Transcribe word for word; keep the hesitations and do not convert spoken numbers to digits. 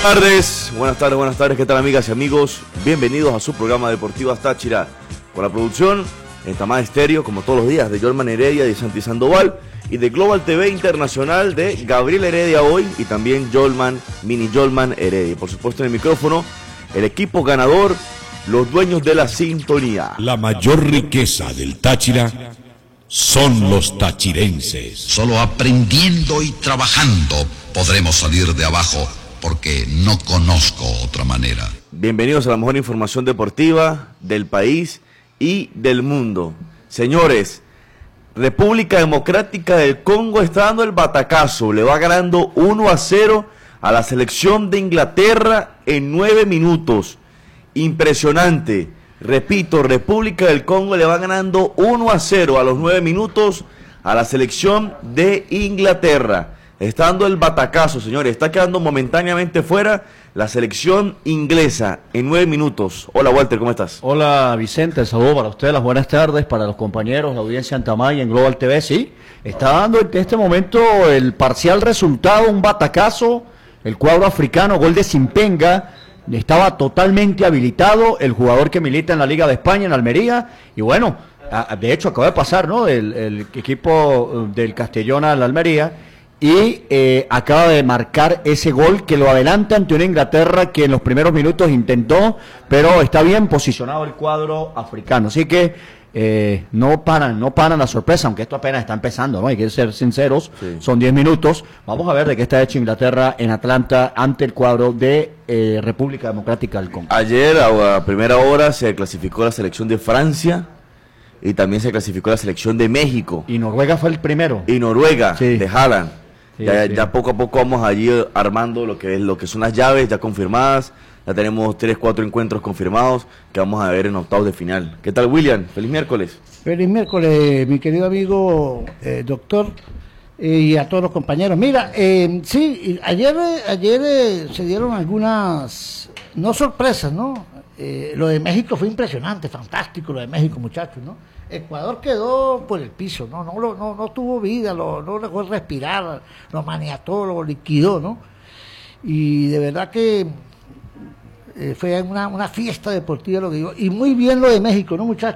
tardes, buenas tardes, buenas tardes, ¿qué tal amigas y amigos? Bienvenidos a su programa Deportivas Táchira, con la producción en Tamá Estéreo, como todos los días, de Yolman Heredia de Santi Sandoval y de Global T V Internacional de Gabriel Heredia hoy y también Yolman, Mini Yolman Heredia. Por supuesto en el micrófono, el equipo ganador, los dueños de la sintonía. La mayor riqueza del Táchira son los tachirenses. Solo aprendiendo y trabajando podremos salir de abajo, porque no conozco otra manera. Bienvenidos a la mejor información deportiva del país y del mundo. Señores, República Democrática del Congo está dando el batacazo, le va ganando uno a cero a la selección de Inglaterra en nueve minutos. Impresionante. Repito, República del Congo le va ganando uno a cero a los nueve minutos a la selección de Inglaterra. Está dando el batacazo, señores. Está quedando momentáneamente fuera la selección inglesa en nueve minutos. Hola, Walter, ¿cómo estás? Hola, Vicente. Saludos para ustedes, las buenas tardes, para los compañeros, la audiencia en Tamay, en Global T V. Sí, está dando en este momento el parcial resultado, un batacazo. El cuadro africano, gol de Simpenga. Estaba totalmente habilitado el jugador que milita en la Liga de España, en Almería. Y bueno, de hecho acaba de pasar, ¿no? El, el equipo del Castellón al Almería. Y eh, acaba de marcar ese gol que lo adelanta ante una Inglaterra que en los primeros minutos intentó, pero está bien posicionado el cuadro africano. Así que eh, no paran, no paran la sorpresa, aunque esto apenas está empezando, ¿no? Hay que ser sinceros, sí. Son diez minutos. Vamos a ver de qué está hecho Inglaterra en Atlanta ante el cuadro de eh, República Democrática del Congo. Ayer a primera hora se clasificó la selección de Francia y también se clasificó la selección de México. Y Noruega fue el primero. Y Noruega, sí. De Haaland. Sí, ya, sí. ya poco a poco vamos allí armando lo que es lo que son las llaves ya confirmadas. Ya tenemos tres, cuatro encuentros confirmados que vamos a ver en octavos de final. ¿Qué tal, William? Feliz miércoles. Feliz miércoles, mi querido amigo eh, doctor eh, y a todos los compañeros. Mira, eh, sí, ayer ayer eh, se dieron algunas, no sorpresas, ¿no? Eh, lo de México fue impresionante, fantástico lo de México, muchachos, ¿no? Ecuador quedó por el piso, no no no, no tuvo vida, lo, no dejó respirar, lo maniató, lo liquidó, ¿no? Y de verdad que eh, fue una, una fiesta deportiva lo que digo, y muy bien lo de México, ¿no, muchachos?